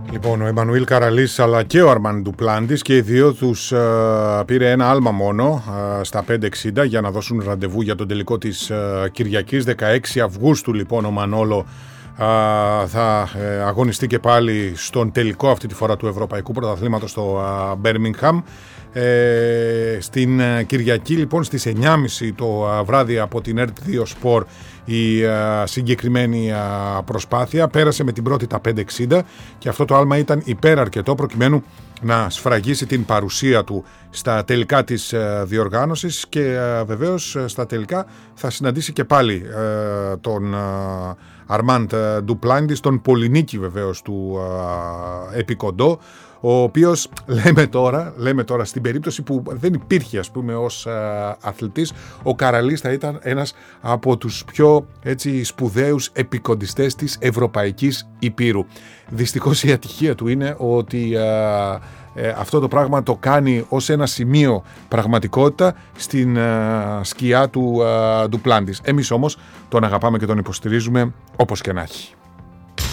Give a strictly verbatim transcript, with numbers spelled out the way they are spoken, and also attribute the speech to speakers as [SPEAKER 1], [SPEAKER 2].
[SPEAKER 1] Λοιπόν, ο Εμμανουήλ Καραλής αλλά και ο Αρμάν Ντουπλάντης και οι δύο τους uh, πήρε ένα άλμα μόνο uh, στα πέντε εξήντα για να δώσουν ραντεβού για τον τελικό της uh, Κυριακής. δεκαέξι Αυγούστου λοιπόν ο Μανόλο uh, θα uh, αγωνιστεί και πάλι στον τελικό αυτή τη φορά του Ευρωπαϊκού Πρωταθλήματος στο Μπέρμιγχαμ. Uh, Ε, στην uh, Κυριακή λοιπόν στις εννιά και μισή το uh, βράδυ από την ΕΡΤ δύο Σπορ η uh, συγκεκριμένη uh, προσπάθεια πέρασε με την πρώτη τα πέντε εξήντα και αυτό το άλμα ήταν υπεραρκετό προκειμένου να σφραγίσει την παρουσία του στα τελικά της uh, διοργάνωσης και uh, βεβαίως uh, στα τελικά θα συναντήσει και πάλι uh, τον uh, Αρμάντ Ντουπλάντης, τον πολυνίκη βεβαίως του uh, Επικοντό, ο οποίος λέμε τώρα, λέμε τώρα στην περίπτωση που δεν υπήρχε ας πούμε ως α, αθλητής, ο Καραλής θα ήταν ένας από τους πιο έτσι σπουδαίους επικοντιστές της Ευρωπαϊκής Υπήρου. Δυστυχώς η ατυχία του είναι ότι α, ε, αυτό το πράγμα το κάνει ως ένα σημείο πραγματικότητα στην α, σκιά του Ντουπλάντης. Εμείς όμως τον αγαπάμε και τον υποστηρίζουμε όπως και να έχει.